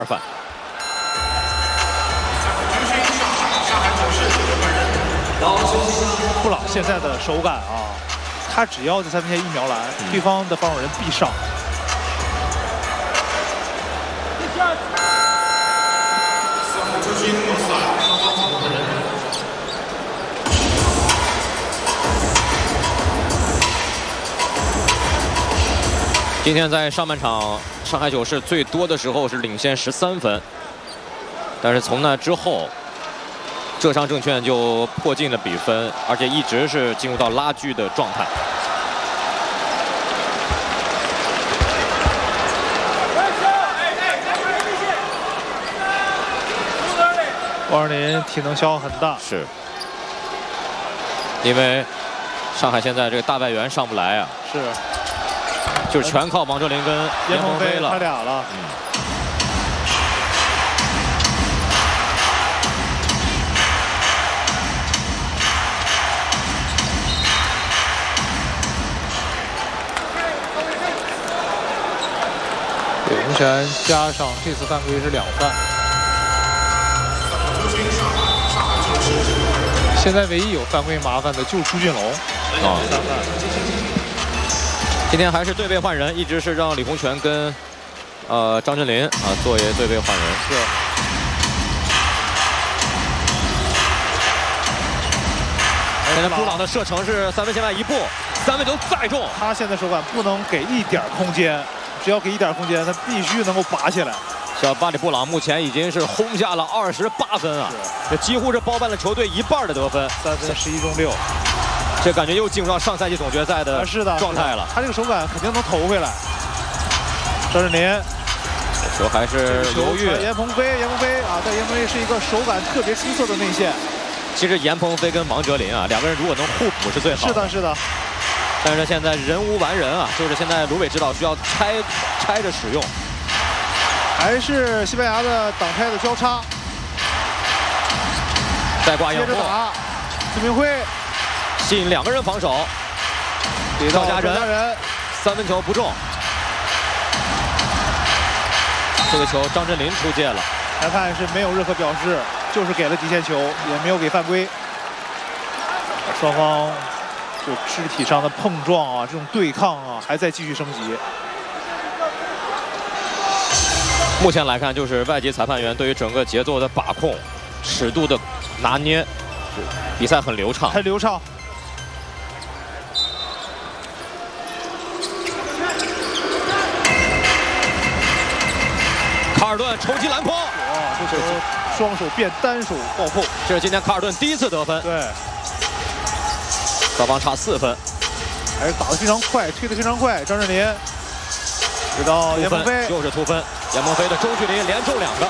犯。 布朗现在的手感啊，他只要在3分线一秒篮，对方的防守人必上。 今天在上半场，上海九世最多的时候是领先13分，但是从那之后，浙商证券就迫近了比分，而且一直是进入到拉锯的状态。 王若琳体能消耗很大， 是，因为上海现在这个大外援上不来啊。 是。 就是全靠王哲林跟严鹏飞了， 他俩了。李洪权加上这次犯规是2犯。现在唯一有犯规麻烦的就是朱俊龙啊，3犯。 今天还是对位换人，一直是让李洪权跟张镇麟啊作为对位换人。 是。 现在布朗的射程是3分线外1步，3分球再中。 他现在手感不能给一点空间，只要给一点空间，他必须能够拔起来。 小巴里布朗目前已经是轰下了28分啊，这几乎是包办了球队1半的得分 ，3分11中6。 这感觉又进入到上赛季总决赛的状态了。 他这个手感肯定能投回来。张镇麟， 球还是犹豫。 严鹏飞啊，但严鹏飞是一个手感特别出色的内线。 其实严鹏飞跟王哲林啊，两个人如果能互补是最好的。 是的。 但是现在人无完人啊，就是现在卢伟指导需要拆着使用。 还是西班牙的挡拆的交叉。 再挂杨波。 朱明辉。 吸引2个人防守，赵家人3分球不中，这个球张镇麟出界了， 裁判是没有任何表示，就是给了底线球，也没有给犯规。双方就肢体上的碰撞啊，这种对抗啊，还在继续升级。 目前来看，就是外籍裁判员对于整个节奏的把控、尺度的拿捏，比赛很流畅， 很流畅。 卡尔顿抽击篮筐， 哇，这球双手变单手暴扣， 这是今天卡尔顿第1次得分。 对， 双方差4分， 还是打得非常快，推得非常快。张镇麟，直到严鹏飞， 又是突分，严鹏飞的中距离连中2个。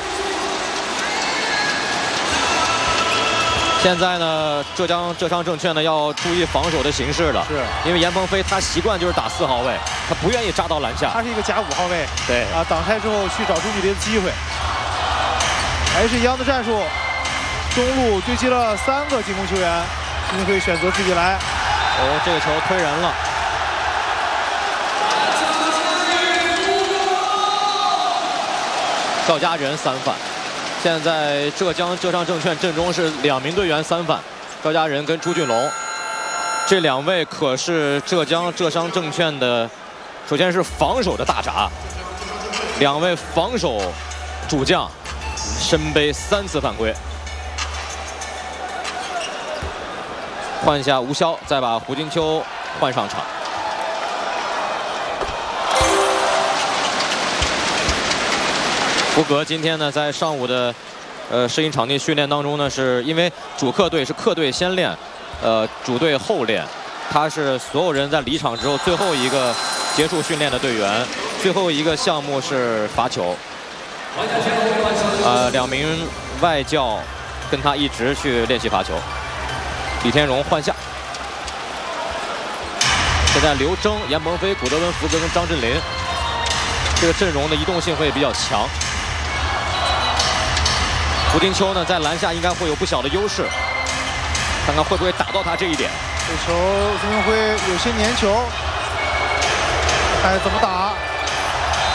现在呢，浙商证券呢要注意防守的形势了， 是因为严鹏飞他习惯就是打4号位，他不愿意扎到篮下。 他是一个假5号位， 对啊，挡拆之后去找中距离的机会，还是一样的战术。中路堆积了3个进攻球员，朱明辉选择自己来。 哦，这个球推人了。赵家人3犯。 现在浙商证券阵中是2名队员3犯，赵家人跟朱俊龙，这2位可是浙商证券的，首先是防守的大闸，2位防守主将，身背3次犯规。换下吴骁，再把胡金秋换上场。 福格今天呢，在上午的适应场地训练当中呢，是因为主客队是客队先练，主队后练，他是所有人在离场之后最后一个结束训练的队员，最后一个项目是罚球。2名外教跟他一直去练习罚球。李天荣换下，现在刘铮、严鹏飞、古德文、福格跟张镇麟，这个阵容的移动性会比较强。 胡金秋呢，在篮下应该会有不小的优势，看看会不会打到他这一点。 这球朱明辉有些粘球，看怎么打。